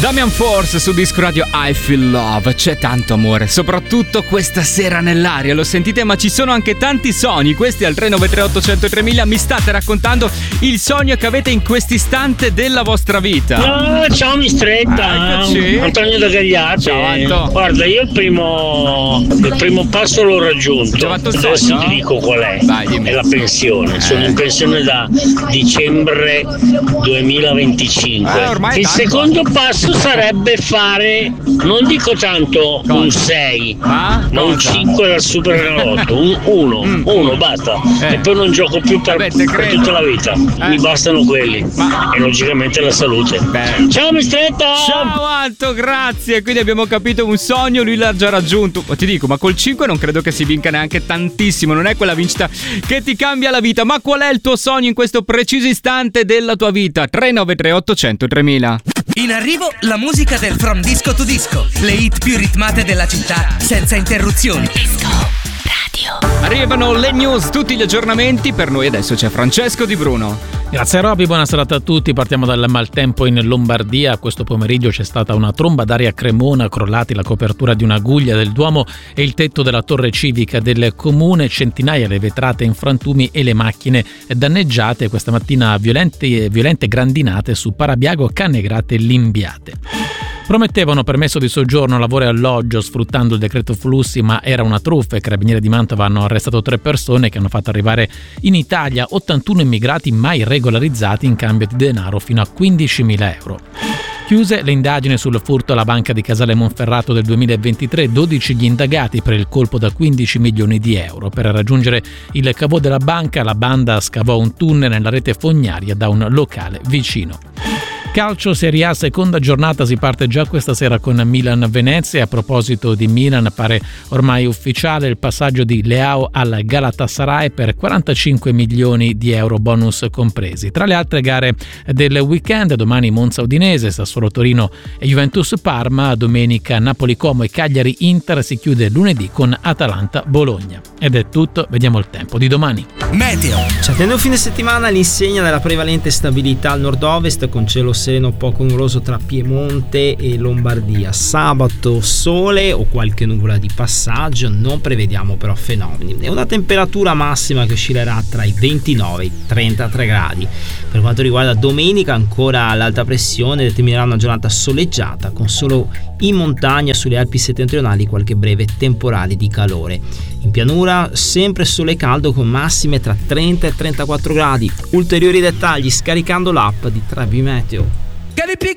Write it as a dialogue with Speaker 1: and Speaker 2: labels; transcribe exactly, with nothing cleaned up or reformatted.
Speaker 1: Damian Force su Disco Radio I Feel Love. C'è tanto amore, soprattutto questa sera nell'aria. Lo sentite, ma ci sono anche tanti sogni. Questi al tre nove tre otto zero zero mille. Mi state raccontando il sogno che avete in quest'istante della vostra vita.
Speaker 2: No, ciao mistretta.
Speaker 1: Eccoci.
Speaker 2: Antonio da Gagliate.
Speaker 1: Ciao Anto.
Speaker 2: Guarda, io il primo il primo passo l'ho raggiunto. Adesso
Speaker 1: sogno?
Speaker 2: ti dico qual è.
Speaker 1: Vai, dimmi.
Speaker 2: È la pensione. Sono in pensione da dicembre duemilaventicinque.
Speaker 1: Eh, ormai è
Speaker 2: il
Speaker 1: tanto.
Speaker 2: secondo passo sarebbe fare, non dico tanto cosa? Un sei,
Speaker 1: ah,
Speaker 2: ma un cinque dal Super Enalotto, un uno, mm. uno basta, eh. e poi non gioco più per, Vabbè, per tutta la vita, eh. mi bastano quelli, ma... e logicamente la salute. Beh. Ciao mistretta!
Speaker 1: Ciao Anto, grazie. Quindi abbiamo capito un sogno, lui l'ha già raggiunto. Ti dico, ma col cinque non credo che si vinca neanche tantissimo, non è quella vincita che ti cambia la vita. Ma qual è il tuo sogno in questo preciso istante della tua vita? tre nove tre otto zero zero tremila.
Speaker 3: In arrivo la musica del From Disco to Disco, le hit più ritmate della città senza interruzioni. Disco Radio.
Speaker 1: Arrivano le news, tutti gli aggiornamenti. Per noi adesso c'è Francesco Di Bruno.
Speaker 4: Grazie Robby, buona serata a tutti. Partiamo dal maltempo in Lombardia. Questo pomeriggio c'è stata una tromba d'aria a Cremona, crollati la copertura di una guglia del Duomo e il tetto della torre civica del comune, centinaia le vetrate in frantumi e le macchine danneggiate. Questa mattina violente, violente grandinate su Parabiago, Cannegrate e Limbiate. Promettevano permesso di soggiorno, lavoro e alloggio sfruttando il decreto flussi, ma era una truffa. I carabinieri di Mantova hanno arrestato tre persone che hanno fatto arrivare in Italia ottantuno immigrati mai regolarizzati in cambio di denaro fino a quindicimila euro. Chiuse le indagini sul furto alla banca di Casale Monferrato del duemilaventitré, dodici gli indagati per il colpo da quindici milioni di euro. Per raggiungere il cavò della banca, la banda scavò un tunnel nella rete fognaria da un locale vicino. Calcio Serie A, seconda giornata, si parte già questa sera con Milan-Venezia. A proposito di Milan, pare ormai ufficiale il passaggio di Leao al Galatasaray per quarantacinque milioni di euro, bonus compresi. Tra le altre gare del weekend, domani Monza-Udinese, Sassuolo-Torino e Juventus-Parma, domenica Napoli-Como e Cagliari-Inter, si chiude lunedì con Atalanta-Bologna. Ed è tutto, vediamo il tempo di domani.
Speaker 5: Meteo. Ci attende un fine settimana all'insegna della prevalente stabilità al nord-ovest, con cielo sereno poco nuvoloso tra Piemonte e Lombardia. Sabato sole o qualche nuvola di passaggio, non prevediamo però fenomeni. È una temperatura massima che oscillerà tra i ventinove e i trentatré gradi. Per quanto riguarda domenica, ancora l'alta pressione determinerà una giornata soleggiata, con solo in montagna sulle Alpi settentrionali qualche breve temporale di calore. In pianura sempre sole caldo con massime tra trenta e trentaquattro gradi. Ulteriori dettagli scaricando l'app di tre B Meteo.